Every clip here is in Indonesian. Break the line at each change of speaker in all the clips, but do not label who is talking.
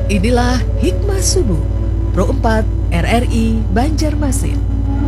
Inilah Hikmah Subuh Pro 4 RRI Banjarmasin.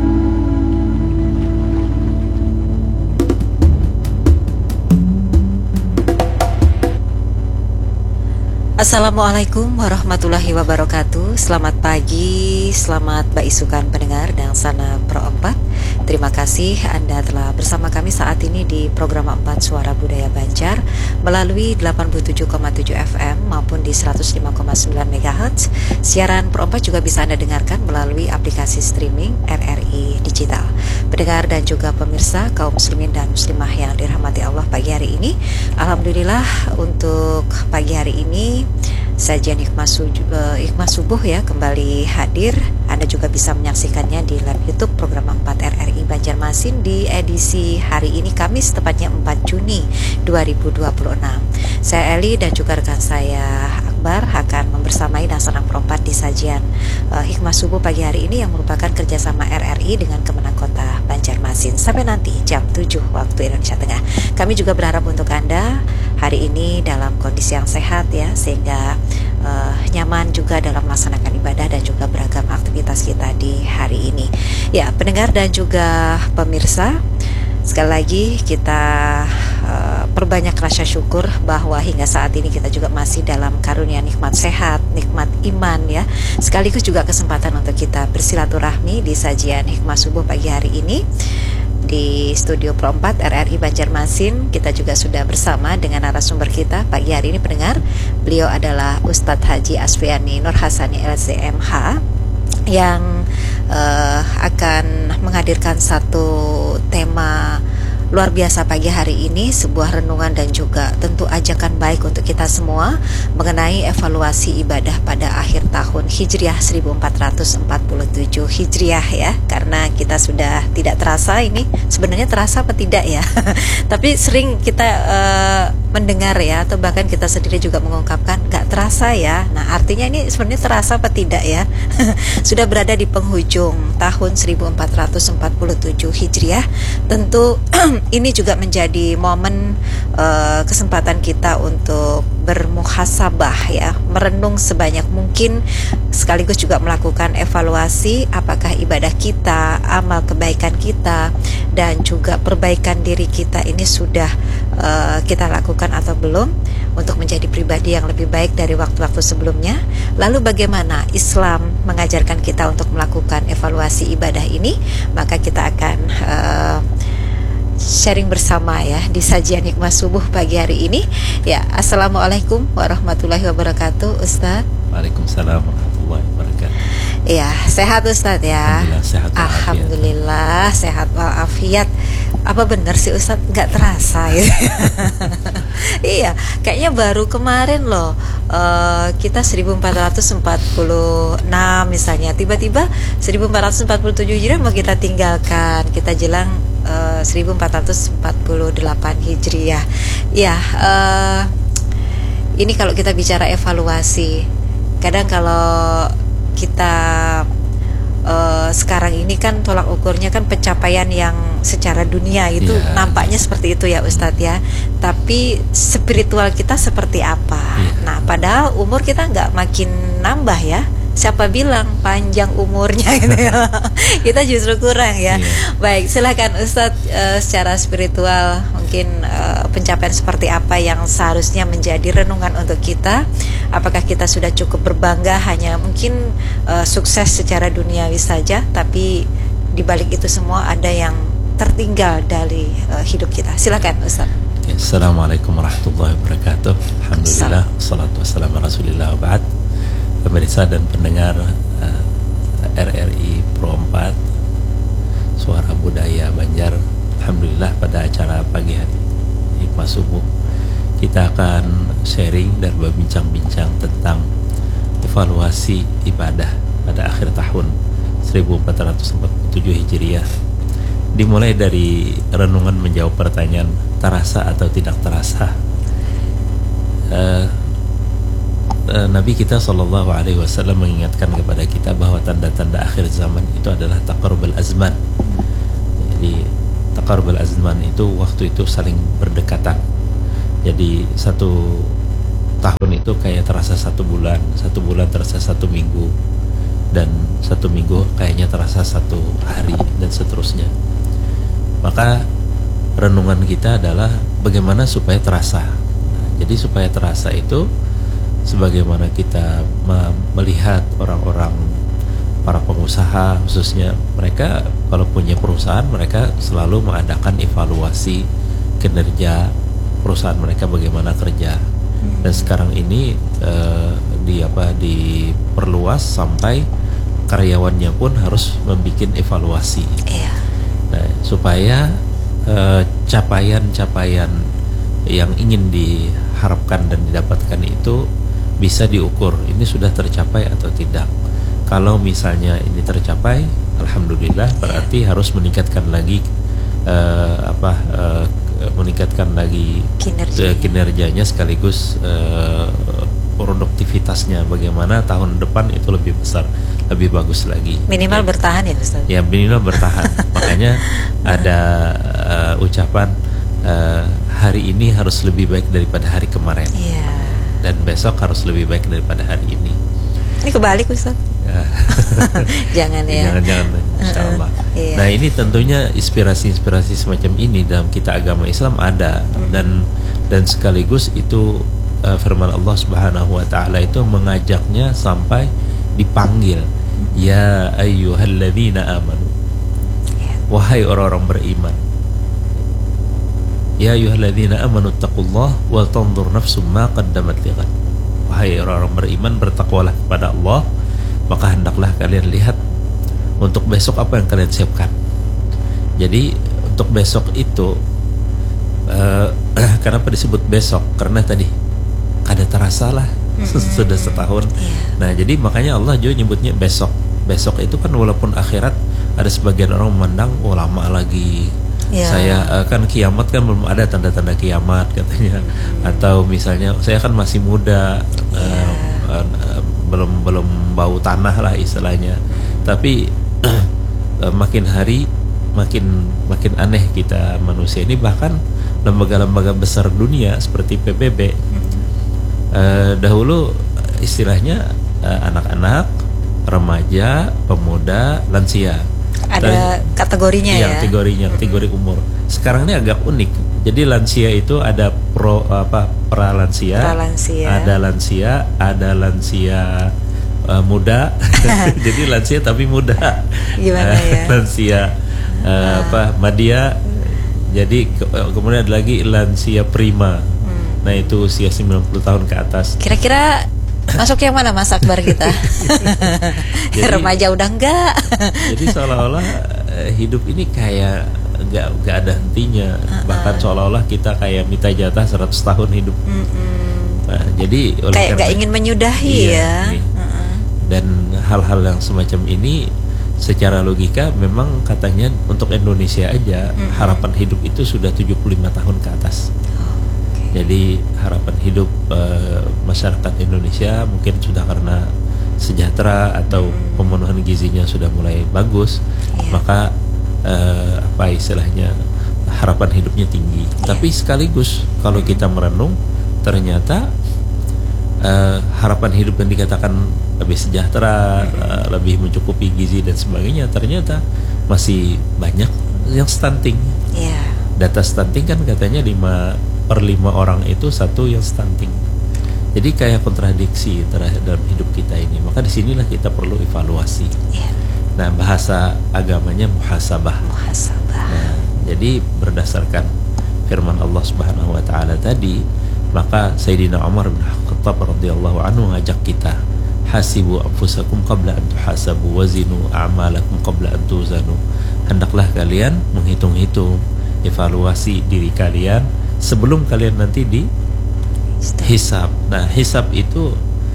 Assalamualaikum warahmatullahi wabarakatuh. Selamat pagi, selamat baisukan pendengar dan sana Pro 4. Terima kasih Anda telah bersama kami saat ini di program 4 Suara Budaya Banjar melalui 87,7 FM maupun di 105,9 MHz. Siaran Pro 4 juga bisa Anda dengarkan melalui aplikasi streaming RRI Digital. Pendengar dan juga pemirsa kaum muslimin dan muslimah yang dirahmati Allah pagi hari ini, alhamdulillah untuk pagi hari ini sajian hikmah subuh ya kembali hadir. Anda juga bisa menyaksikannya di live YouTube program 4 RRI Banjarmasin di edisi hari ini Kamis tepatnya 4 Juni 2026. Saya Eli dan juga rekan saya Akbar akan membersamai dan senang perompat di sajian hikmah subuh pagi hari ini yang merupakan kerjasama RRI dengan Kemenang Kota Banjarmasin sampai nanti jam 7 waktu Indonesia Tengah. Kami juga berharap untuk Anda hari ini dalam kondisi yang sehat ya, sehingga nyaman juga dalam melaksanakan ibadah dan juga beragam aktivitas kita di hari ini. Ya, pendengar dan juga pemirsa, sekali lagi kita perbanyak rasa syukur bahwa hingga saat ini kita juga masih dalam karunia nikmat sehat, nikmat iman ya. Sekaligus juga kesempatan untuk kita bersilaturahmi di sajian hikmah subuh pagi hari ini. Di studio Pro 4 RRI Banjarmasin kita juga sudah bersama dengan narasumber kita pagi hari ini pendengar. Beliau adalah Ustadz Haji Asfiani Nur Hasani LCMH yang akan menghadirkan satu tema luar biasa pagi hari ini, sebuah renungan dan juga tentu ajakan baik untuk kita semua mengenai evaluasi ibadah pada akhir tahun Hijriah 1447 Hijriah ya. Karena kita sudah tidak terasa ini, sebenarnya terasa apa tidak ya tapi sering kita mendengar ya, atau bahkan kita sendiri juga mengungkapkan gak terasa ya. Nah artinya ini sebenarnya terasa apa tidak ya sudah berada di penghujung tahun 1447 Hijriah. Tentu ini juga menjadi momen kesempatan kita untuk bermuhasabah ya, merenung sebanyak mungkin, sekaligus juga melakukan evaluasi apakah ibadah kita, amal kebaikan kita dan juga perbaikan diri kita ini sudah kita lakukan atau belum untuk menjadi pribadi yang lebih baik dari waktu-waktu sebelumnya. Lalu bagaimana Islam mengajarkan kita untuk melakukan evaluasi ibadah ini, maka kita akan sharing bersama ya di sajian hikmah subuh pagi hari ini ya. Assalamualaikum warahmatullahi wabarakatuh Ustadz.
Waalaikumsalam warahmatullahi wabarakatuh.
Ya, sehat Ustadz ya.
Alhamdulillah sehat walafiat.
Alhamdulillah sehat walafiat. Apa benar sih Ustadz nggak terasa gitu? Iya, kayaknya baru kemarin loh kita 1446 misalnya, tiba-tiba 1447 Hijriah mau kita tinggalkan, kita jelang 1448 Hijriah. Ya, ini kalau kita bicara evaluasi, kadang kalau kita sekarang ini kan tolak ukurnya kan pencapaian yang secara dunia itu nampaknya seperti itu ya Ustadz ya. Tapi spiritual kita seperti apa? Nah, padahal umur kita nggak makin nambah ya. Siapa bilang panjang umurnya gitu ya. Kita justru kurang ya. Baik, silakan Ustadz, secara spiritual mungkin pencapaian seperti apa yang seharusnya menjadi renungan untuk kita. Apakah kita sudah cukup berbangga hanya mungkin sukses secara duniawi saja, tapi di balik itu semua ada yang tertinggal dari hidup kita. Silakan Ustadz.
Assalamualaikum warahmatullahi wabarakatuh. Alhamdulillah, wassalatu wassalamu ala rasulillah wa ba'd. Pemirsa dan pendengar RRI Pro 4 Suara Budaya Banjar, alhamdulillah pada acara pagi hari hikmah subuh kita akan sharing dan berbincang-bincang tentang evaluasi ibadah pada akhir tahun 1447 Hijriah. Dimulai dari renungan menjawab pertanyaan terasa atau tidak terasa. Nabi kita Shallallahu Alaihi Wasallam mengingatkan kepada kita bahwa tanda-tanda akhir zaman itu adalah taqarrubul azman. Jadi taqarrubul azman itu waktu itu saling berdekatan. Jadi satu tahun itu kayak terasa 1 bulan, 1 bulan terasa 1 minggu, dan 1 minggu kayaknya terasa 1 hari, dan seterusnya. Maka renungan kita adalah bagaimana supaya terasa. Jadi supaya terasa itu sebagaimana kita melihat orang-orang, para pengusaha khususnya, mereka kalau punya perusahaan mereka selalu mengadakan evaluasi kinerja perusahaan mereka bagaimana kerja. Dan sekarang ini diperluas sampai karyawannya pun harus membuat evaluasi. Nah, supaya capaian-capaian yang ingin diharapkan dan didapatkan itu bisa diukur, ini sudah tercapai atau tidak. Kalau misalnya ini tercapai, alhamdulillah, berarti harus meningkatkan lagi meningkatkan lagi kinerjanya sekaligus produktivitasnya, bagaimana tahun depan itu lebih besar, lebih bagus lagi.
Minimal bertahan ya Ustaz?
Ya, minimal bertahan. Makanya ada ucapan hari ini harus lebih baik daripada hari kemarin, dan besok harus lebih baik daripada hari ini.
Ini kebalik Ustaz. Jangan ya.
Jangan, insyaallah. Nah, ini tentunya inspirasi-inspirasi semacam ini dalam kita agama Islam ada, dan sekaligus itu firman Allah Subhanahu wa taala itu mengajaknya sampai dipanggil, ya ayyuhalladzina amanu, wahai orang-orang beriman, ya ayyuhalladzina amanu taqullaha wal tanzur nafsum ma qaddamat lighad. Wahai orang-orang beriman, bertakwalah kepada Allah, maka hendaklah kalian lihat untuk besok apa yang kalian siapkan. Jadi untuk besok itu kenapa disebut besok? Karena tadi kada terasa lah sudah setahun. Nah, jadi makanya Allah juga nyebutnya besok. Besok itu kan walaupun akhirat ada sebagian orang memandang lama lagi. Saya kan kiamat kan belum ada tanda-tanda kiamat katanya. Atau misalnya saya kan masih muda, belum bau tanah lah istilahnya. Tapi makin hari makin aneh kita manusia ini. Bahkan lembaga-lembaga besar dunia seperti PBB dahulu istilahnya anak-anak, remaja, pemuda, lansia.
Ada kategorinya ya.
Kategori umur. Sekarang ini agak unik. Jadi lansia itu ada pralansia, ada lansia muda. Jadi lansia tapi muda.
Gimana ya?
Lansia madya. Jadi kemudian ada lagi lansia prima. Nah, itu usia 90 tahun ke atas.
Kira-kira masuk yang mana Mas Akbar kita? Jadi, remaja udah enggak.
Jadi seolah-olah hidup ini kayak enggak ada hentinya. Bahkan seolah-olah kita kayak minta jatah 100 tahun hidup. Nah, jadi
kayak enggak ingin menyudahi ya.
Dan hal-hal yang semacam ini secara logika memang katanya untuk Indonesia aja harapan hidup itu sudah 75 tahun ke atas. Jadi harapan hidup masyarakat Indonesia mungkin sudah karena sejahtera atau pemenuhan gizinya sudah mulai bagus, maka istilahnya harapan hidupnya tinggi. Tapi sekaligus kalau kita merenung, ternyata harapan hidup yang dikatakan lebih sejahtera, lebih mencukupi gizi dan sebagainya, ternyata masih banyak yang stunting. Data stunting kan katanya 5/5 orang itu 1 yang stunting. Jadi kayak kontradiksi dalam hidup kita ini. Maka disinilah kita perlu evaluasi. Nah, bahasa agamanya muhasabah. Nah, jadi berdasarkan firman Allah Subhanahu wa taala tadi, maka Sayyidina Umar bin Khattab radhiyallahu anhu ngajak kita, hasibu anfusakum qabla an tuhasabu wazinu a'malakum qabla an tuzanu. Hendaklah kalian menghitung-hitung, evaluasi diri kalian sebelum kalian nanti di hisab. Nah, hisab itu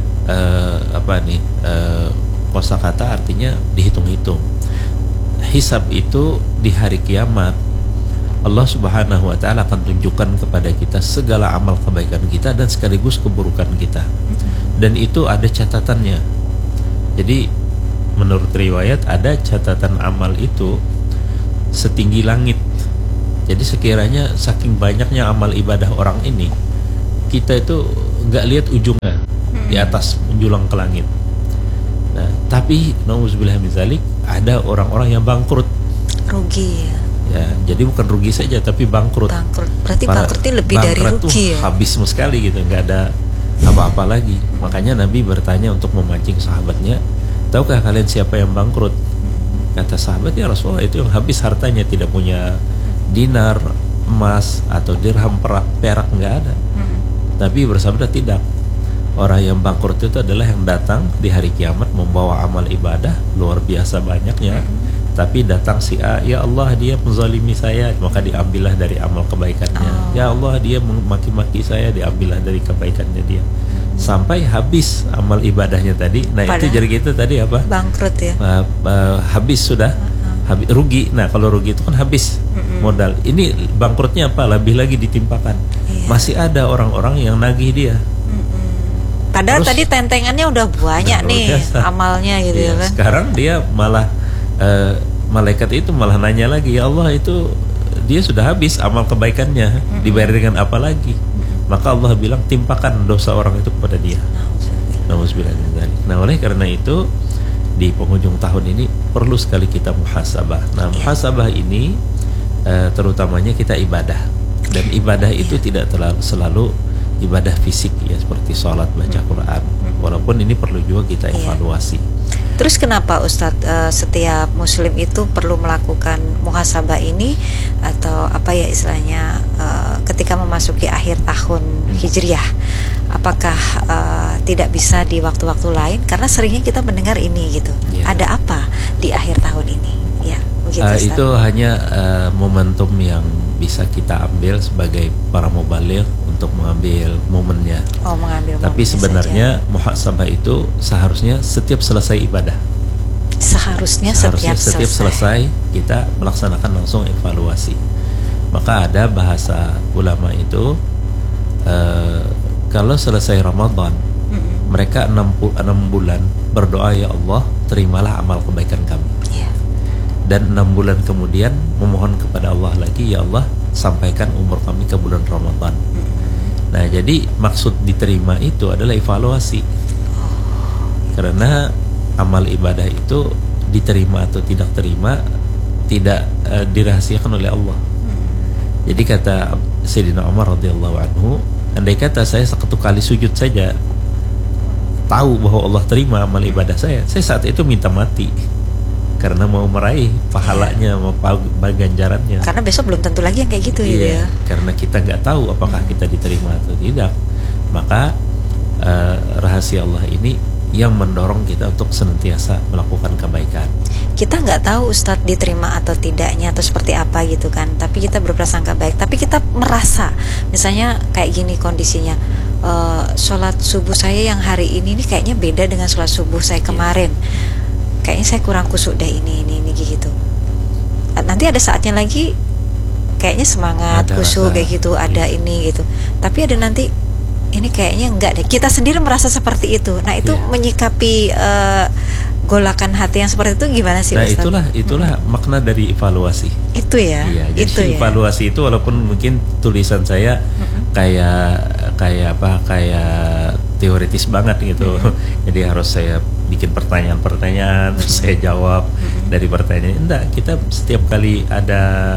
kosakata artinya dihitung-hitung. Hisab itu di hari kiamat Allah Subhanahu wa taala akan tunjukkan kepada kita segala amal kebaikan kita dan sekaligus keburukan kita. Dan itu ada catatannya. Jadi menurut riwayat ada catatan amal itu setinggi langit. Jadi sekiranya saking banyaknya amal ibadah orang ini, kita itu nggak lihat ujungnya di atas menjulang ke langit. Nah, tapi nauzubillah min dzalik, ada orang-orang yang bangkrut.
Rugi ya.
Ya, jadi bukan rugi saja tapi bangkrut.
Bangkrut. Berarti bangkrutnya lebih dari rugi ya.
Habis sekali gitu, nggak ada apa-apa lagi. Makanya Nabi bertanya untuk memancing sahabatnya, tahukah kalian siapa yang bangkrut? Kata sahabat, ya Rasulullah, itu yang habis hartanya, tidak punya dinar, emas atau dirham, perak nggak ada. Tapi bersabda tidak. Orang yang bangkrut itu adalah yang datang di hari kiamat membawa amal ibadah luar biasa banyaknya, tapi datang si A, ya Allah dia menzalimi saya, maka diambillah dari amal kebaikannya. Ya Allah dia maki-maki saya, diambillah dari kebaikannya dia. Sampai habis amal ibadahnya tadi. Nah itu jadi kita tadi apa? Bangkrut ya. Habis sudah, habis, rugi. Nah kalau rugi itu kan habis modal. Ini bangkrutnya apa? Lebih lagi ditimpakan. Masih ada orang-orang yang nagih dia.
Padahal tadi tentengannya udah banyak nih amalnya gitu ya kan.
Sekarang dia malah malaikat itu malah nanya lagi, ya Allah itu dia sudah habis amal kebaikannya, dibayar dengan apa lagi? Maka Allah bilang timpakan dosa orang itu kepada dia. Nah oleh karena itu di penghujung tahun ini perlu sekali kita muhasabah. Nah muhasabah ini terutamanya kita ibadah, dan ibadah itu tidak selalu ibadah fisik ya, seperti sholat, baca Quran. Walaupun ini perlu juga kita evaluasi.
Terus kenapa Ustadz setiap muslim itu perlu melakukan muhasabah ini, atau apa ya istilahnya, ketika memasuki akhir tahun Hijriah? Apakah tidak bisa di waktu-waktu lain? Karena seringnya kita mendengar ini gitu. Ada apa di akhir tahun ini? Ya, begitu,
itu hanya momentum yang bisa kita ambil sebagai para mubaligh untuk mengambil momennya. Tapi sebenarnya muhasabah itu seharusnya setiap selesai ibadah.
Seharusnya setiap
selesai kita melaksanakan langsung evaluasi. Maka ada bahasa ulama itu, kalau selesai Ramadan, mereka 6 bulan berdoa, ya Allah terimalah amal kebaikan kami. Dan 6 bulan kemudian memohon kepada Allah lagi, ya Allah sampaikan umur kami ke bulan Ramadan. Nah jadi maksud diterima itu adalah evaluasi. Karena amal ibadah itu diterima atau tidak terima tidak dirahasiakan oleh Allah. Jadi kata Sayyidina Umar radhiyallahu anhu, andai kata saya satu kali sujud saja tahu bahwa Allah terima amal ibadah saya saat itu minta mati, karena mau meraih pahalanya, mau ganjarannya.
Karena besok belum tentu lagi yang kayak gitu ya.
Karena kita nggak tahu apakah kita diterima atau tidak. Maka rahasia Allah ini yang mendorong kita untuk senantiasa melakukan kebaikan.
Kita nggak tahu Ustadz diterima atau tidaknya atau seperti apa gitu kan. Tapi kita berprasangka baik. Tapi kita merasa, misalnya kayak gini kondisinya, sholat subuh saya yang hari ini nih kayaknya beda dengan sholat subuh saya kemarin. Kayaknya saya kurang kusuk deh ini gitu. Nanti ada saatnya lagi kayaknya semangat, kusuk kayak gitu, ada ini gitu. Tapi ada nanti ini kayaknya enggak deh. Kita sendiri merasa seperti itu. Nah itu menyikapi golakan hati yang seperti itu gimana sih Ustaz?
Nah itulah makna dari evaluasi. Itu ya. Jadi evaluasi itu walaupun mungkin tulisan saya kayak teoritis banget gitu. Jadi harus saya bikin pertanyaan-pertanyaan terus saya jawab dari pertanyaan. Enggak, kita setiap kali ada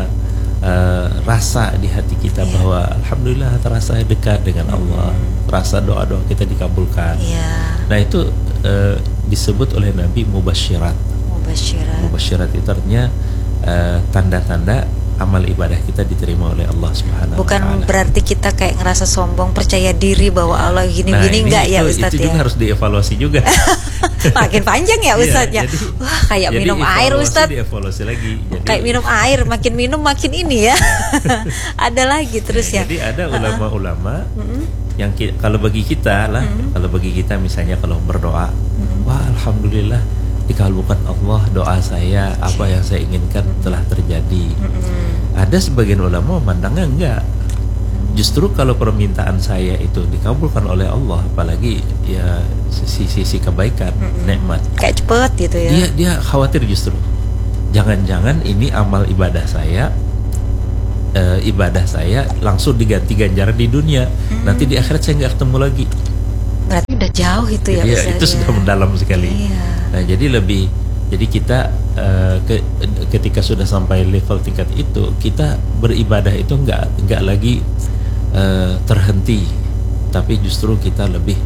rasa di hati kita bahwa alhamdulillah terasa dekat dengan Allah, rasa doa-doa kita dikabulkan. Nah itu disebut oleh Nabi mubasyirat. Mubasyirat itu artinya tanda-tanda amal ibadah kita diterima oleh Allah Subhanahu
Bukan wa ta'ala. Berarti kita kayak ngerasa sombong, percaya diri bahwa Allah gini-gini, enggak ya Ustadz ya?
Itu juga harus dievaluasi juga.
Makin panjang ya Ustadz ya. Wah kayak minum air Ustadz.
Dievaluasi lagi.
Kayak minum air, makin minum makin ini ya. Ada lagi terus ya.
Jadi ada ulama-ulama yang kalau bagi kita lah, kalau bagi kita misalnya kalau berdoa, wah alhamdulillah dikabulkan Allah doa saya, apa yang saya inginkan telah terjadi. Ada sebagian ulama memandangnya enggak. Justru kalau permintaan saya itu dikabulkan oleh Allah, apalagi ya sisi kebaikan, nikmat,
kayak cepet gitu ya.
Dia khawatir justru. Jangan-jangan ini amal ibadah saya ibadah saya langsung diganti ganjaran di dunia. Nanti di akhirat saya nggak ketemu lagi.
Berarti udah jauh itu ya,
Jadi
Ustaz,
itu sudah mendalam sekali.
Iya.
Nah, jadi kita ketika sudah sampai level tingkat itu, kita beribadah itu nggak lagi terhenti, tapi justru kita lebih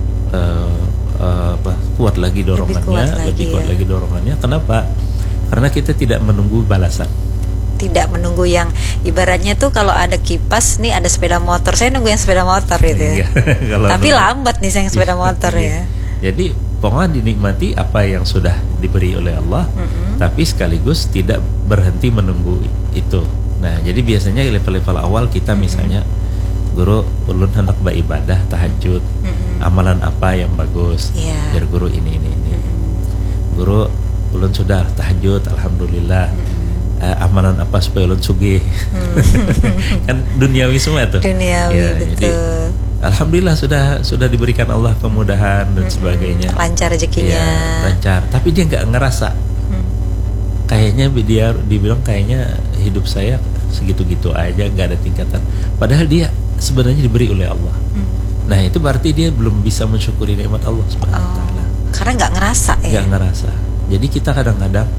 kuat lagi dorongannya, lebih kuat lagi dorongannya. Kenapa? Karena kita tidak menunggu balasan.
Tidak menunggu yang ibaratnya tuh kalau ada kipas nih, ada sepeda motor, saya nunggu yang sepeda motor gitu ya. Tapi lambat nih saya yang sepeda motor ya.
Jadi pokoknya dinikmati apa yang sudah diberi oleh Allah, tapi sekaligus tidak berhenti menunggu itu. Nah, jadi biasanya level-level awal kita misalnya, guru ulun hendak beribadah tahajud, amalan apa yang bagus, biar guru ini. Guru ulun sudah tahajud, alhamdulillah. Amalan apa supaya ulun sugih? Kan duniawi semua tuh.
Duniawi,
ya,
betul.
Jadi, alhamdulillah sudah diberikan Allah kemudahan dan sebagainya.
Lancar rezekinya.
Ya, lancar. Tapi dia nggak ngerasa. Kayaknya dia dibilang kayaknya hidup saya segitu-gitu aja, nggak ada tingkatan. Padahal dia sebenarnya diberi oleh Allah. Nah, itu berarti dia belum bisa mensyukuri nikmat Allah Subhanahu wa taala.
Karena nggak ngerasa ya.
Nggak ngerasa. Jadi kita kadang-kadang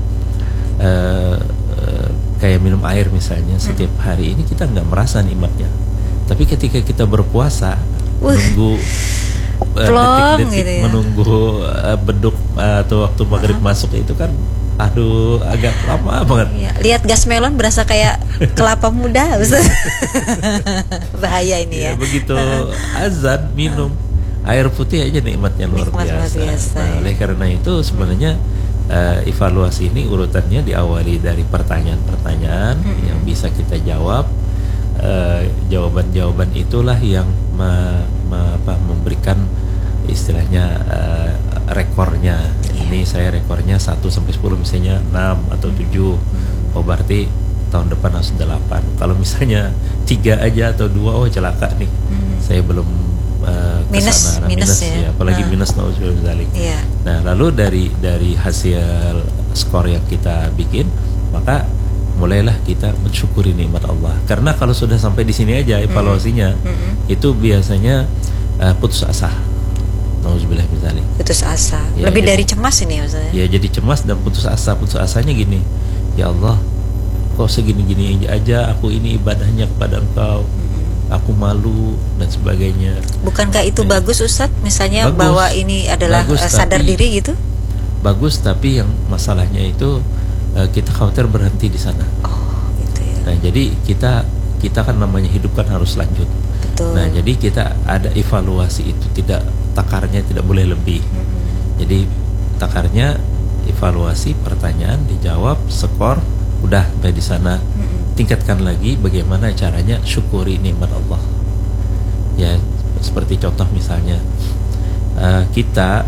kayak minum air misalnya, setiap hari ini kita nggak merasa nikmatnya. Tapi ketika kita berpuasa, menunggu detik-detik
gitu ya.
menunggu beduk atau waktu maghrib masuk itu kan, aduh agak lama banget.
Ya, lihat gas melon berasa kayak kelapa muda, Ustaz. Bahaya ini ya.
Begitu azan minum air putih aja nikmatnya luar biasa. Nah, oleh karena itu sebenarnya evaluasi ini urutannya diawali dari pertanyaan-pertanyaan yang bisa kita jawab. Jawaban-jawaban itulah yang memberikan istilahnya rekornya. Ini saya rekornya 1 sampai 10 misalnya 6 atau 7. Oh berarti tahun depan harus 8. Kalau misalnya 3 aja atau 2, oh celaka nih. Saya belum minus ya, apalagi minus nauzubillah. Nah, lalu dari hasil skor yang kita bikin, maka mulailah kita mensyukuri nikmat Allah. Karena kalau sudah sampai di sini aja evaluasinya, itu biasanya putus asa. Nauzubillah min dzalik.
Putus asa. Ya, lebih dari cemas ini maksudnya.
Ya, jadi cemas dan putus asa. Putus asanya gini, ya Allah, kok segini-gini aja aku ini ibadahnya kepada Engkau. Aku malu dan sebagainya.
Bukankah itu bagus Ustadz? Misalnya bagus, bahwa ini adalah sadar diri gitu?
Bagus, tapi yang masalahnya itu kita khawatir berhenti di sana.
Oh, gitu ya.
Nah, jadi kita kan namanya hidup kan harus lanjut.
Betul.
Nah, jadi kita ada evaluasi itu, takarnya tidak boleh lebih. Jadi takarnya evaluasi, pertanyaan dijawab, skor, udah sampai di sana. Tingkatkan lagi bagaimana caranya syukuri nikmat Allah. Ya, seperti contoh misalnya kita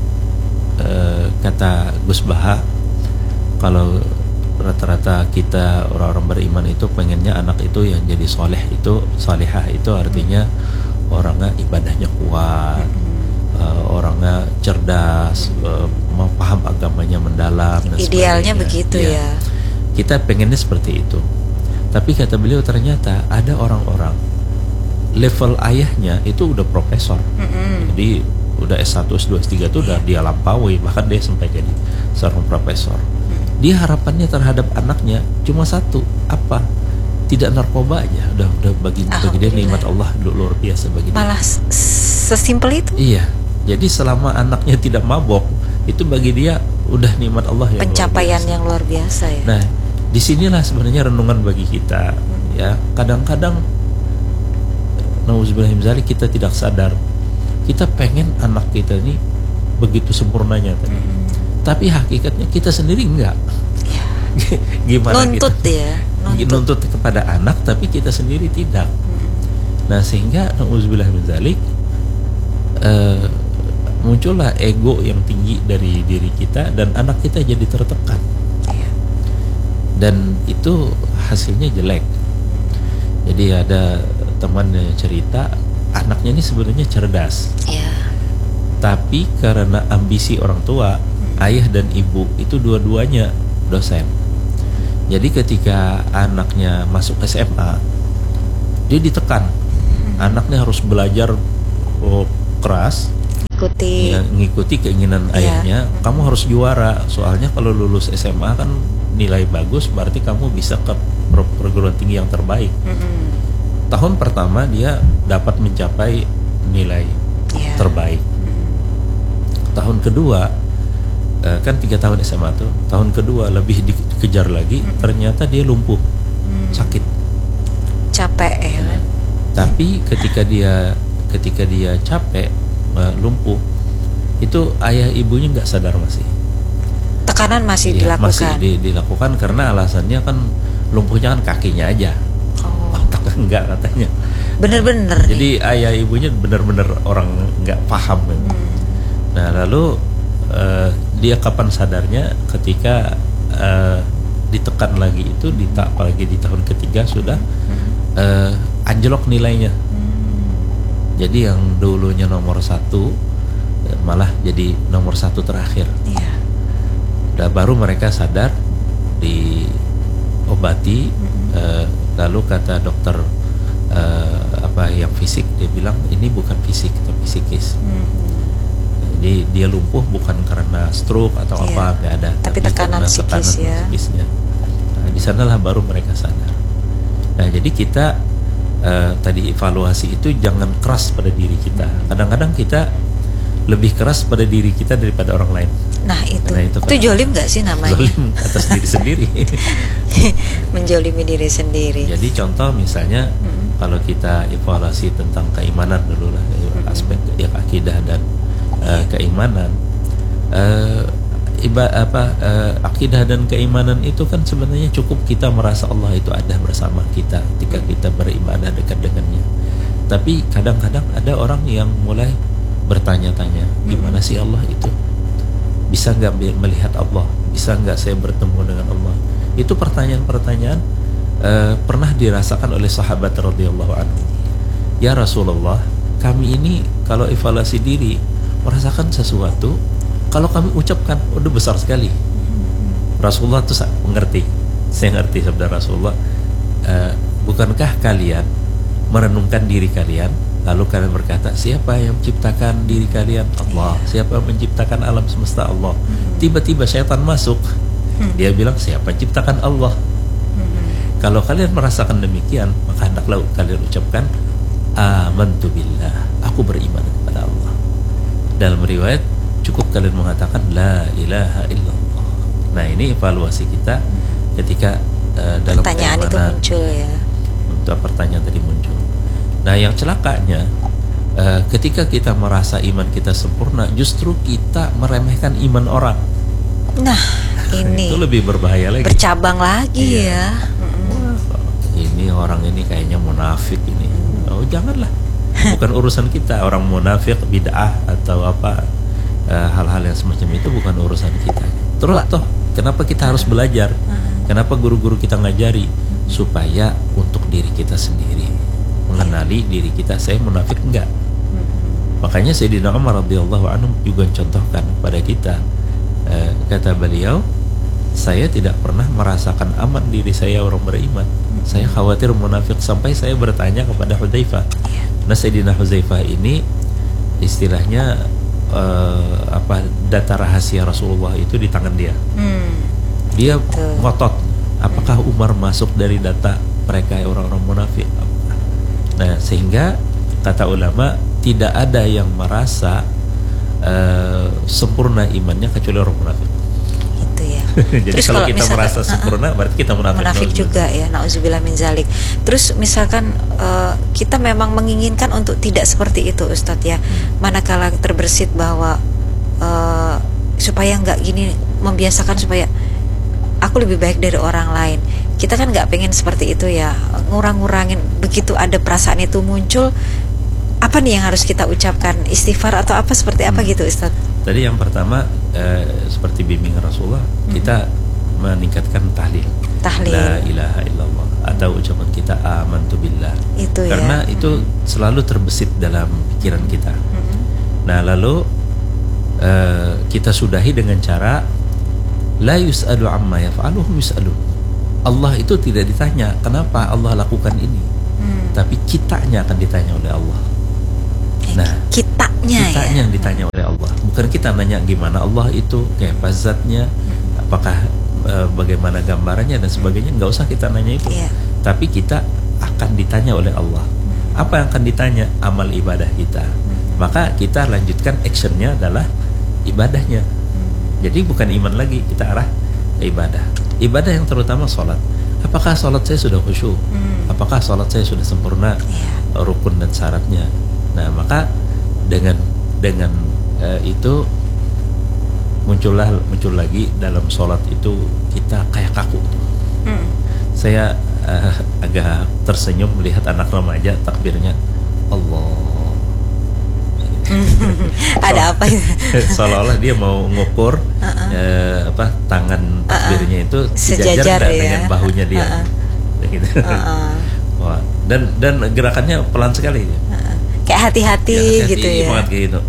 kata Gus Baha, kalau rata-rata kita orang-orang beriman itu pengennya anak itu yang jadi soleh itu, salihah itu artinya orangnya ibadahnya kuat, orangnya cerdas, paham agamanya mendalam dan
idealnya begitu ya.
Kita pengennya seperti itu. Tapi kata beliau ternyata ada orang-orang level ayahnya itu udah profesor. Jadi udah S1, S2, S3 itu udah dia lampaui, bahkan dia sampai jadi seorang profesor. Dia harapannya terhadap anaknya cuma satu, apa? Tidak narkoba aja. Udah bagi dia nikmat Allah luar biasa bagi dia.
Malah sesimpel itu.
Iya. Jadi selama anaknya tidak mabok, itu bagi dia udah nikmat Allah yang
pencapaian yang luar biasa ya.
Nah, disinilah sebenarnya renungan bagi kita. Ya, kadang-kadang nauzubillah min dzalik kita tidak sadar. Kita pengen anak kita ini begitu sempurnanya tadi. Tapi hakikatnya kita sendiri enggak.
Ya.
Gimana
nuntut
kita?
Ya.
Nuntut kepada anak tapi kita sendiri tidak. Nah, sehingga nauzubillah min dzalik muncullah ego yang tinggi dari diri kita dan anak kita jadi tertekan. Dan itu hasilnya jelek. Jadi ada teman cerita, anaknya ini sebenarnya cerdas, tapi karena ambisi orang tua, ayah dan ibu itu dua-duanya dosen. Jadi ketika anaknya masuk SMA, dia ditekan. Anaknya harus belajar keras, ngikuti keinginan ayahnya. Kamu harus juara, soalnya kalau lulus SMA kan nilai bagus, berarti kamu bisa ke perguruan tinggi yang terbaik. Tahun pertama dia dapat mencapai nilai terbaik. Tahun kedua, kan 3 tahun SMA tuh, tahun kedua lebih dikejar lagi, ternyata dia lumpuh, sakit,
capek ya.
Tapi ketika dia capek, lumpuh, itu ayah ibunya nggak sadar masih.
Tekanan masih dilakukan.
Masih dilakukan karena alasannya kan lumpuhnya kan kakinya aja, otak enggak katanya.
Bener-bener.
Jadi ayah ibunya bener-bener orang nggak paham. Nah lalu dia kapan sadarnya? Ketika ditekan lagi itu, apalagi di tahun ketiga sudah anjlok nilainya. Jadi yang dulunya nomor 1 malah jadi nomor 1 terakhir. Udah baru mereka sadar, diobati. Lalu kata dokter yang fisik, dia bilang ini bukan fisik tapi psikis. Jadi dia lumpuh bukan karena stroke atau apa, nggak ada.
Tapi tekanan
psikisnya. Nah, di sanalah baru mereka sadar. Nah, jadi kita tadi evaluasi itu jangan keras pada diri kita. Kadang-kadang kita lebih keras pada diri kita daripada orang lain.
Nah itu jolim nggak sih namanya? Jolim
atas diri sendiri.
Menjolimi diri sendiri.
Jadi contoh misalnya kalau kita evaluasi tentang keimanan dulu lah, aspek akidah dan keimanan, akidah dan keimanan itu kan sebenarnya cukup kita merasa Allah itu ada bersama kita ketika kita beribadah dekat dengannya. Tapi kadang-kadang ada orang yang mulai bertanya-tanya, gimana sih Allah itu? Bisa nggak melihat Allah? Bisa nggak saya bertemu dengan Allah? Itu pertanyaan-pertanyaan pernah dirasakan oleh sahabat radhiyallahu anhu. Ya Rasulullah, kami ini kalau evaluasi diri merasakan sesuatu, kalau kami ucapkan udah besar sekali. Rasulullah tuh mengerti. Saya ngerti sabda Rasulullah. Bukankah kalian merenungkan diri kalian, lalu kalian berkata, siapa yang menciptakan diri kalian? Allah. Siapa yang menciptakan alam semesta? Allah. Tiba-tiba syaitan masuk. Dia bilang, siapa yang menciptakan Allah? Kalau kalian merasakan demikian, maka hendaklah kalian ucapkan, amantu billah, aku beriman kepada Allah. Dalam riwayat cukup kalian mengatakan la ilaha illallah. Nah, ini evaluasi kita ketika dalam
pertanyaan itu muncul ya.
Untuk pertanyaan tadi muncul. Nah, yang celakanya ketika kita merasa iman kita sempurna, justru kita meremehkan iman orang.
Nah, ini
itu lebih berbahaya lagi.
Bercabang lagi ya.
Ini orang ini kayaknya munafik ini. Oh, janganlah. Bukan urusan kita. Orang munafik, bid'ah atau apa, hal-hal yang semacam itu bukan urusan kita. Terus toh kenapa kita harus belajar? Kenapa guru-guru kita ngajari? Supaya untuk diri kita sendiri, mengenali diri kita, saya munafik enggak. Makanya Sayyidina Umar radhiyallahu anhu juga contohkan pada kita, kata beliau, saya tidak pernah merasakan aman diri saya orang beriman. Saya khawatir munafik, sampai saya bertanya kepada Hudzaifah. Nah, Sayyidina Hudzaifah ini istilahnya data rahasia Rasulullah itu di tangan dia. Dia ngotot, apakah Umar masuk dari data mereka orang-orang munafik? Nah, sehingga kata ulama tidak ada yang merasa sempurna imannya kecuali orang munafik.
Itu ya.
Jadi terus kalau kita merasa sempurna, berarti kita munafik
juga ya. Nauzubillah min zalik. Terus misalkan kita memang menginginkan untuk tidak seperti itu, Ustadz ya. Manakala terbersit bahwa supaya nggak gini, membiasakan supaya aku lebih baik dari orang lain. Kita kan nggak pengen seperti itu ya. Ngurang-ngurangin, begitu ada perasaan itu muncul, apa nih yang harus kita ucapkan? Istighfar atau apa, seperti apa gitu Ustaz? Tadi
yang pertama seperti bimbingan Rasulullah, kita meningkatkan tahlil. La ilaha illallah, atau ucapan kita amantu billah.
Itu
karena
ya.
itu selalu terbesit dalam pikiran kita. Nah, lalu kita sudahi dengan cara la yus'alu amma yaf'aluhum yus'alun. Allah itu tidak ditanya kenapa Allah lakukan ini, tapi kitanya akan ditanya oleh Allah. Nah, kitanya yang ditanya oleh Allah, bukan kita nanya gimana Allah itu, kayak zatnya, apakah bagaimana gambarannya dan sebagainya, nggak usah kita nanya itu. Tapi kita akan ditanya oleh Allah. Apa yang akan ditanya? Amal ibadah kita. Maka kita lanjutkan actionnya adalah ibadahnya. Jadi bukan iman lagi, kita arah ke ibadah. Ibadah yang terutama sholat. Apakah sholat saya sudah khusyuk? Apakah sholat saya sudah sempurna rukun dan syaratnya? Nah, maka dengan itu muncul lagi dalam sholat itu kita kayak kaku. Saya agak tersenyum melihat anak remaja takbirnya Allah.
Ada apa itu?
Seolah-olah dia mau ngukur tangan takbirnya itu sejajar dengan bahunya dia. Gitu. Wah, dan gerakannya pelan sekali.
Kayak hati-hati gitu ya.
Banget kayak gitu.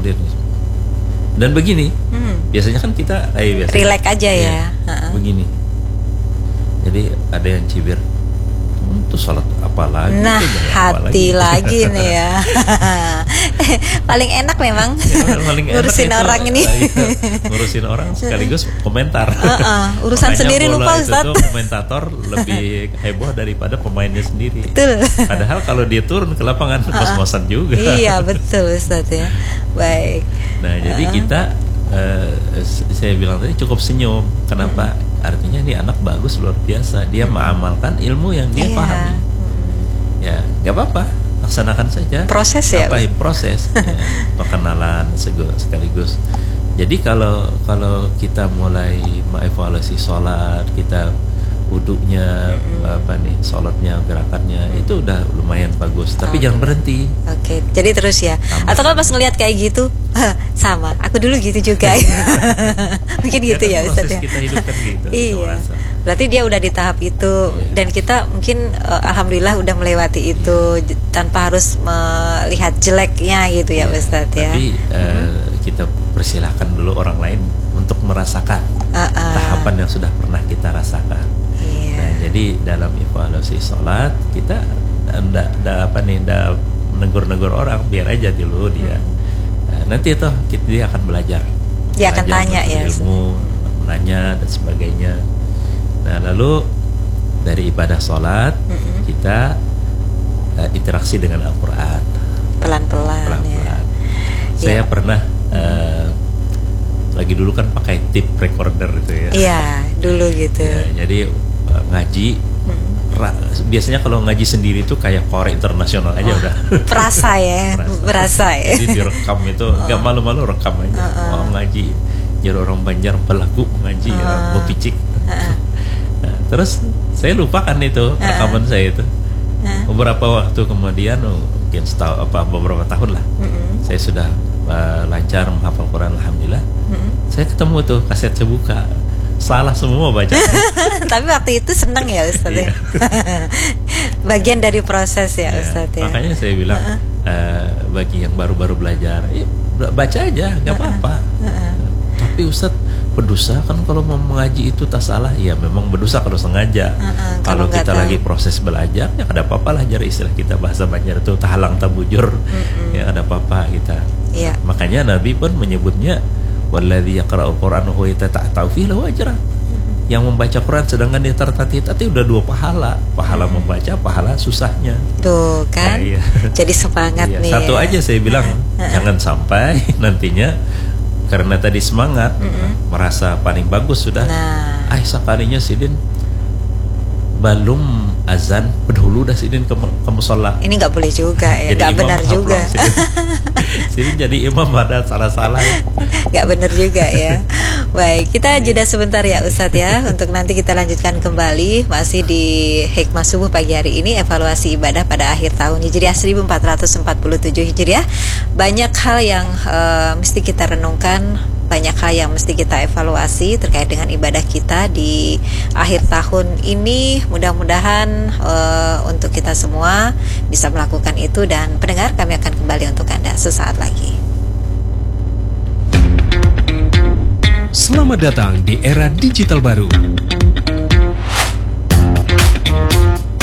Dan begini, biasanya kan kita
relax aja ya.
Begini. Jadi ada yang cibir, itu sholat apa lagi?
Nah, hati lagi nih ya. Paling enak memang ngurusin orang ini.
Ngurusin orang sekaligus komentar.
Urusan
makanya
sendiri lupa Ustaz.
Komentator lebih heboh daripada pemainnya sendiri.
Betul.
Padahal kalau dia turun ke lapangan kos-kosan juga.
Iya betul Ustaz ya. Baik.
Nah jadi kita saya bilang tadi cukup senyum. Kenapa? Artinya ini anak bagus, luar biasa. Dia mengamalkan ilmu yang dia pahami. Ya, nggak apa-apa, laksanakan saja.
Proses ya.
Proses. Perkenalan sekaligus. Jadi kalau kita mulai mengevaluasi sholat, kita wudhunya, sholatnya, gerakannya itu udah lumayan bagus. Tapi jangan berhenti.
Oke, jadi terus ya. Atau kan pas ngelihat kayak gitu, sama. Aku dulu gitu juga. Mungkin gitu ya Ustaz ya.
Kita hidupkan gitu.
Iya. Berarti dia udah di tahap itu dan kita mungkin alhamdulillah udah melewati itu tanpa harus melihat jeleknya gitu ya Ustaz ya.
Tapi kita persilahkan dulu orang lain untuk merasakan tahapan yang sudah pernah kita rasakan. Nah, jadi dalam evaluasi sholat kita ndak menegur-negur orang, biar aja dulu dia. Nanti itu dia akan belajar.
Dia akan tanya ya.
Ilmu, menanya dan sebagainya. Nah, lalu dari ibadah sholat kita interaksi dengan Al-Quran.
Pelan-pelan. Ya.
Saya pernah lagi dulu kan pakai tape recorder itu ya.
Iya, dulu gitu.
Ya, jadi ngaji biasanya kalau ngaji sendiri itu kayak korek internasional aja udah.
Perasa ya.
Jadi direkam itu nggak malu-malu rekam aja. Ngaji jadi orang Banjar pelaku ngaji mau picik. Nah, terus saya lupakan itu rekaman saya itu. Beberapa waktu kemudian mungkin beberapa tahun lah. Saya sudah lancar menghafal Quran alhamdulillah. Saya ketemu tuh kaset saya buka. Salah semua baca.
Tapi waktu itu senang ya Ustaz ya. Bagian dari proses ya Ustaz ya.
Makanya saya bilang bagi yang baru-baru belajar, baca aja, nggak apa-apa. Tapi Ustaz, berdosa kan kalau mau mengaji itu tak salah. Ya memang berdosa kalau sengaja. Kalau kita lagi proses belajar, ya ada apa-apa lah, jadi istilah kita bahasa Banjar itu tahalang tabujur. Ya ada apa-apa kita. Makanya Nabi pun menyebutnya walladzi yaqra'ul Qur'ana wa yatata'u fihi lahu ajran. Yang membaca Quran sedangkan dia tertatih-tatih udah 2 pahala membaca, pahala susahnya.
Tuh kan. Jadi semangat nih.
Satu aja saya bilang jangan sampai nantinya karena tadi semangat merasa paling bagus sudah. Sekalinya sidin belum azan pendahulu dah sidin ke musola.
Ini nggak boleh juga ya, nggak benar juga.
Sidin jadi imam ada salah-salah.
Nggak benar juga ya. Baik, kita jeda sebentar ya Ustadz ya, untuk nanti kita lanjutkan kembali masih di Hikmah Subuh pagi hari ini, evaluasi ibadah pada akhir tahun Hijriah 1447 Hijriah. Banyak hal yang mesti kita renungkan, banyak hal yang mesti kita evaluasi terkait dengan ibadah kita di akhir tahun ini. Mudah-mudahan untuk kita semua bisa melakukan itu, dan pendengar, kami akan kembali untuk Anda sesaat lagi.
Selamat datang di era digital baru.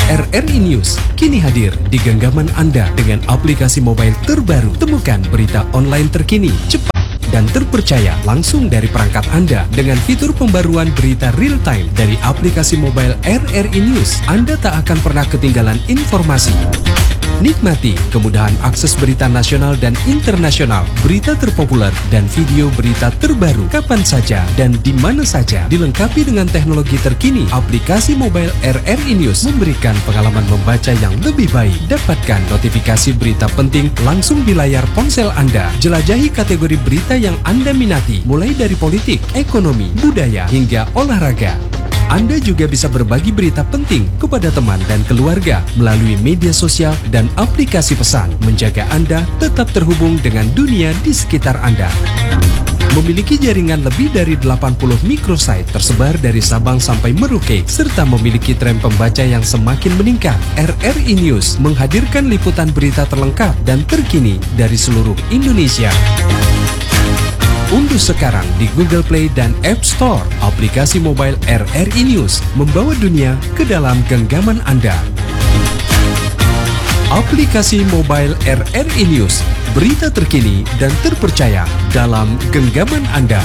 RRI News kini hadir di genggaman Anda dengan aplikasi mobile terbaru. Temukan berita online terkini, cepat dan terpercaya langsung dari perangkat Anda dengan fitur pembaruan berita real time dari aplikasi mobile RRI News. Anda tak akan pernah ketinggalan informasi. Nikmati kemudahan akses berita nasional dan internasional, berita terpopuler, dan video berita terbaru kapan saja dan di mana saja. Dilengkapi dengan teknologi terkini, aplikasi mobile RRI News memberikan pengalaman membaca yang lebih baik. Dapatkan notifikasi berita penting langsung di layar ponsel Anda. Jelajahi kategori berita yang Anda minati, mulai dari politik, ekonomi, budaya, hingga olahraga. Anda juga bisa berbagi berita penting kepada teman dan keluarga melalui media sosial dan aplikasi pesan, menjaga Anda tetap terhubung dengan dunia di sekitar Anda. Memiliki jaringan lebih dari 80 microsite tersebar dari Sabang sampai Merauke, serta memiliki tren pembaca yang semakin meningkat. RRI News menghadirkan liputan berita terlengkap dan terkini dari seluruh Indonesia. Unduh sekarang di Google Play dan App Store aplikasi mobile RRI News, membawa dunia ke dalam genggaman Anda. Aplikasi mobile RRI News, berita terkini dan terpercaya dalam genggaman Anda.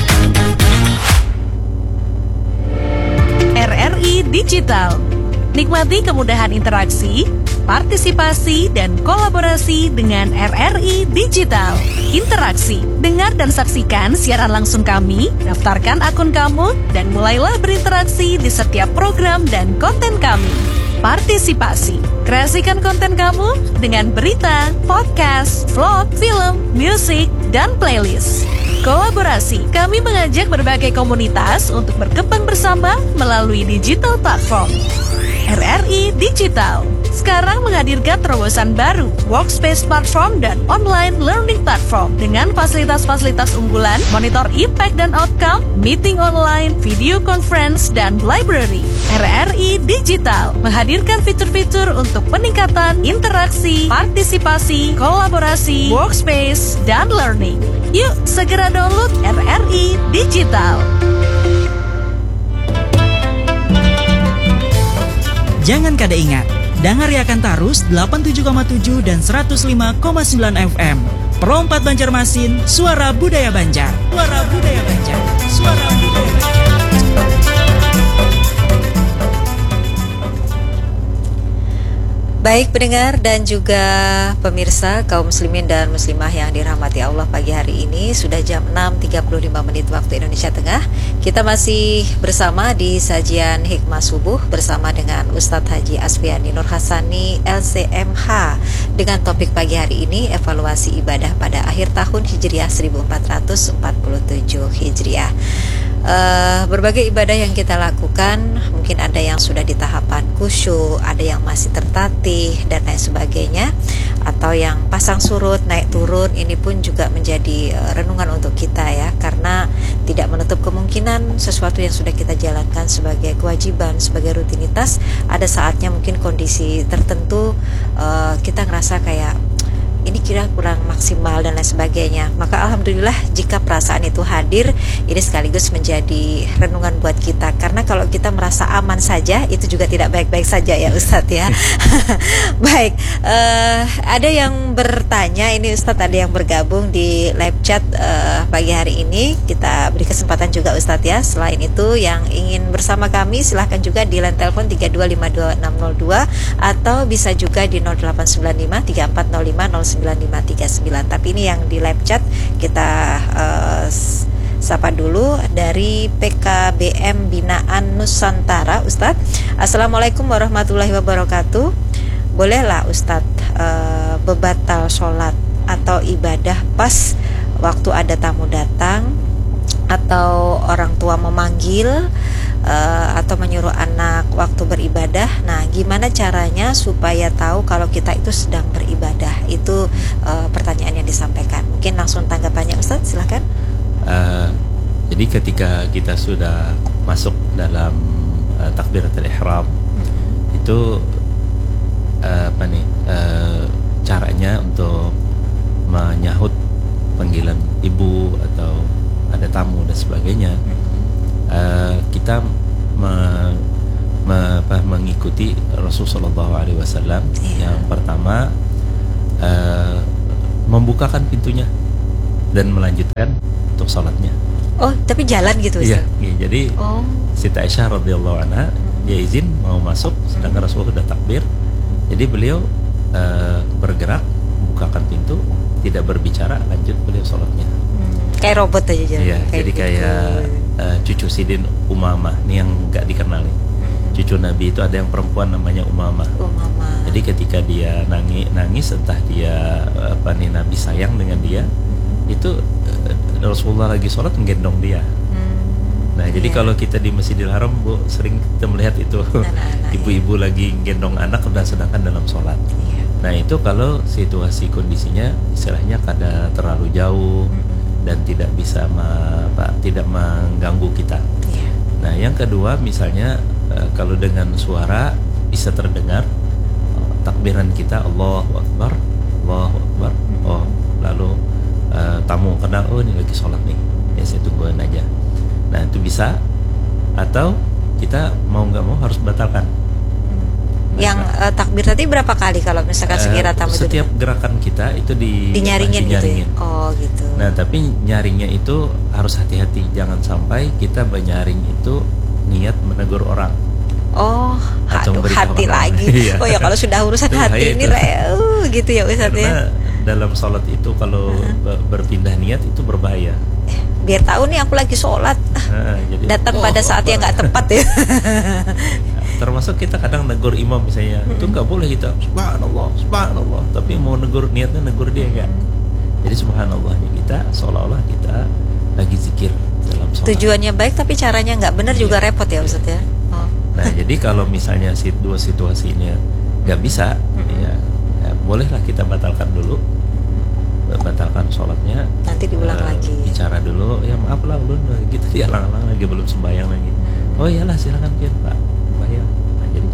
RRI Digital. Nikmati kemudahan interaksi, partisipasi, dan kolaborasi dengan RRI Digital. Interaksi, dengar dan saksikan siaran langsung kami, daftarkan akun kamu, dan mulailah berinteraksi di setiap program dan konten kami. Partisipasi, kreasikan konten kamu dengan berita, podcast, vlog, film, musik, dan playlist. Kolaborasi, kami mengajak berbagai komunitas untuk berkembang bersama melalui digital platform. RRI Digital sekarang menghadirkan terobosan baru, workspace platform dan online learning platform dengan fasilitas-fasilitas unggulan, monitor impact dan outcome, meeting online, video conference, dan library. RRI Digital menghadirkan fitur-fitur untuk peningkatan interaksi, partisipasi, kolaborasi, workspace, dan learning. Yuk segera download RRI Digital.
Jangan kada ingat, dangariakan tarus 87,7 dan 105,9 FM. Pro 4 Banjarmasin, suara budaya Banjar. Suara budaya Banjar. Suara budaya Banjar.
Baik pendengar dan juga pemirsa kaum muslimin dan muslimah yang dirahmati Allah, pagi hari ini sudah jam 6.35 menit waktu Indonesia Tengah. Kita masih bersama di sajian Hikmah Subuh bersama dengan Ustadz Haji Asfiandi Nur Hasani LCMH dengan topik pagi hari ini evaluasi ibadah pada akhir tahun Hijriah 1447 Hijriah. Berbagai ibadah yang kita lakukan, mungkin ada yang sudah di tahapan khusyuk, ada yang masih tertatih dan lain sebagainya, atau yang pasang surut naik turun. Ini pun juga menjadi renungan untuk kita ya, karena tidak menutup kemungkinan sesuatu yang sudah kita jalankan sebagai kewajiban, sebagai rutinitas, ada saatnya mungkin kondisi tertentu kita ngerasa kayak ini kira kurang maksimal dan lain sebagainya. Maka alhamdulillah jika perasaan itu hadir, ini sekaligus menjadi renungan buat kita. Karena kalau kita merasa aman saja, itu juga tidak baik-baik saja ya Ustadz ya. Baik, ada yang bertanya, ini Ustadz ada yang bergabung di live chat pagi hari ini. Kita beri kesempatan juga Ustadz ya. Selain itu yang ingin bersama kami silahkan juga di line telepon 3252602 atau bisa juga di 0895 3405 9539. Tapi ini yang di live chat kita sapa dulu dari PKBM Binaan Nusantara. Ustadz, Assalamualaikum warahmatullahi wabarakatuh. Bolehlah Ustadz bebatal sholat atau ibadah pas waktu ada tamu datang atau orang tua memanggil atau menyuruh anak waktu beribadah. Nah, gimana caranya supaya tahu kalau kita itu sedang beribadah? Itu pertanyaan yang disampaikan. Mungkin langsung tanggapannya Ustadz, silakan.
Jadi ketika kita sudah masuk dalam takbiratul ihram, itu caranya untuk menyahut panggilan ibu atau ada tamu dan sebagainya, kita mengikuti Rasulullah SAW. Yang pertama membukakan pintunya dan melanjutkan untuk sholatnya.
Oh, tapi jalan gitu
Iya,
Ustaz?
iya, jadi Siti Aisyah radhiyallahu anha dia izin mau masuk, sedangkan Rasulullah sudah takbir. Jadi beliau bergerak, bukakan pintu, tidak berbicara, lanjut beliau sholatnya.
Kayak robot aja jalan.
Iya, jadi kayak cucu Sidin Umamah, ini yang nggak dikenali. Cucu Nabi itu ada yang perempuan namanya Umamah. Jadi ketika dia nangis entah dia Nabi sayang dengan dia, itu Rasulullah lagi sholat menggendong dia. Nah, jadi kalau kita di Masjidil Haram, Bu, sering kita melihat itu ibu-ibu lagi gendong anak sedangkan dalam sholat. Nah, itu kalau situasi kondisinya istilahnya kada terlalu jauh dan tidak bisa tidak mengganggu kita. Nah, yang kedua misalnya kalau dengan suara bisa terdengar takbiran kita Allahu Akbar, Allahu Akbar. Oh, lalu tamu kenal, oh ini lagi sholat nih, ya saya tungguin aja. Nah, itu bisa, atau kita mau nggak mau harus batalkan.
Yang takbir tadi berapa kali kalau misalkan sekira tamu itu?
Setiap gerakan kita itu
dinyaringin gitu ya? Oh gitu.
Nah, tapi nyaringnya itu harus hati-hati, jangan sampai kita menyaring itu niat menegur orang.
Oh, aduh, hati lagi.
Iya.
Oh ya, kalau sudah urusan
itu
hati ini gitu ya Ustaz ya.
Karena dalam sholat itu kalau berpindah niat itu berbahaya.
Biar tahu nih aku lagi sholat.
Jadi,
datang pada saat yang nggak tepat ya.
Termasuk kita kadang negur imam misalnya, itu nggak boleh kita subhanallah, subhanallah, tapi mau negur niatnya negur dia enggak. Jadi subhanallahnya kita seolah-olah kita lagi zikir dalam sholat.
Tujuannya baik tapi caranya nggak benar juga repot ya Ustaz ya.
Nah, jadi kalau misalnya dua situasi ini nggak bisa, ya bolehlah kita batalkan dulu, batalkan sholatnya.
Nanti diulang lagi.
Bicara dulu, ya maaf lah, ulun gitu dialang-alang lagi belum sembahyang lagi. Oh iyalah silakan Pian Pak, sembahyang. Nah, jadi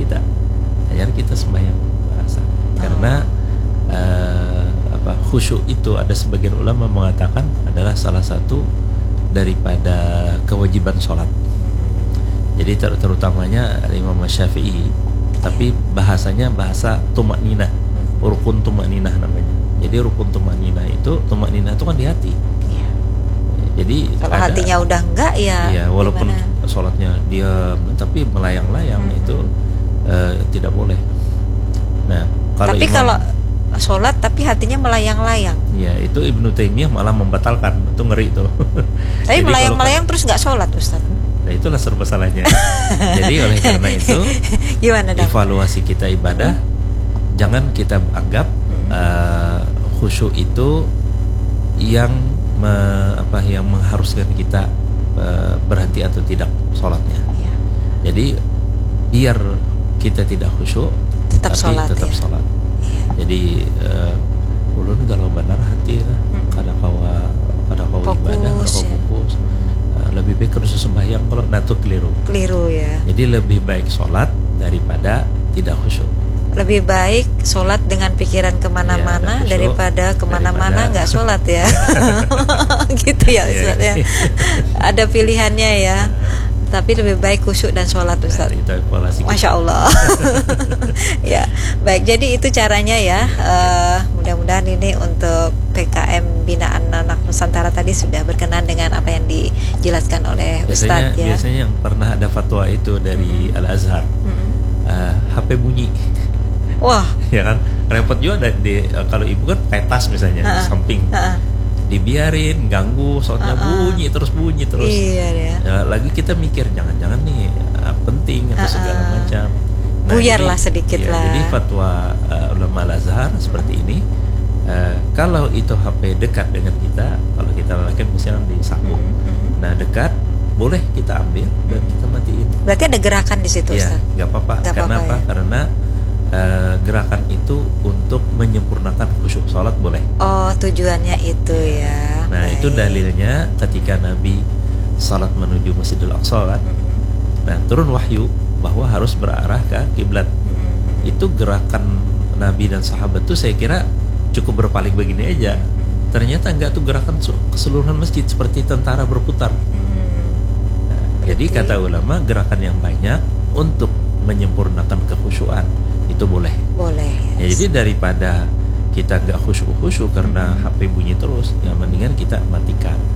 kita sembahyang bahasa. Karena khusyuk itu ada sebagian ulama mengatakan adalah salah satu daripada kewajiban sholat. Jadi terutamanya Imam Syafi'i, tapi bahasanya bahasa tumakninah, rukun tumakninah namanya. Jadi rukun tumakninah itu kan di hati. Jadi
kalau hatinya udah enggak ya.
Iya, walaupun sholatnya diam tapi melayang-layang itu tidak boleh. Nah, kalau sholat tapi hatinya melayang-layang. Iya, itu Ibnu Taimiyah malah membatalkan, itu ngeri itu.
Tapi melayang-layang terus nggak sholat Ustaz.
Nah, itulah serba salahnya. Jadi oleh karena itu,
gimana dong?
Evaluasi kita ibadah, jangan kita anggap khusyuk itu yang mengharuskan kita berhenti atau tidak sholatnya. Jadi biar kita tidak khusyuk,
tetap sholat.
Jadi ulun kalau benar hati kada kawa ibadah, fokus. Lebih baik harus sembahyang, kalau natu keliru
ya.
Jadi lebih baik sholat daripada tidak khusyuk.
Lebih baik sholat dengan pikiran kemana-mana daripada kemana-mana nggak sholat ya. Gitu ya Ustaz ya. Ada pilihannya ya. Tapi lebih baik khusyuk dan sholat Ustaz. Masya Allah. Ya, baik. Jadi itu caranya ya. Mudah-mudahan ini untuk PKM Binaan Anak Nusantara tadi sudah berkenan dengan apa yang dijelaskan oleh Ustaz ya.
Biasanya yang pernah ada fatwa itu dari Al-Azhar, HP bunyi.
Wah,
ya kan repot juga kalau ibu kan petas misalnya di samping. Dibiarin ganggu, soalnya bunyi terus.
Iya,
ya, lagi kita mikir jangan-jangan nih penting atau segala macam. Nah,
buyarlah sedikit lah.
Jadi fatwa ulama Al-Azhar seperti ini. Kalau itu HP dekat dengan kita, kalau kita lakukan misalnya di saku, nah dekat, boleh kita ambil dan kita matiin.
Berarti ada gerakan di situ, Ustaz?
Iya, nggak apa-apa. Karena apa? Ya? Karena gerakan itu untuk menyempurnakan khusyuk sholat boleh.
Oh, tujuannya itu ya.
Nah, itu dalilnya ketika Nabi sholat menuju Masjidil Aqsa kan. Nah, turun wahyu bahwa harus berarah ke kiblat. Itu gerakan Nabi dan sahabat tuh saya kira cukup berpaling begini aja. Ternyata enggak, tuh gerakan keseluruhan masjid seperti tentara berputar. Nah, jadi kata ulama gerakan yang banyak untuk menyempurnakan kekhusyuan, itu boleh.
Boleh.
Ya, jadi daripada kita nggak khusyuk karena HP bunyi terus, ya mendingan kita matikan.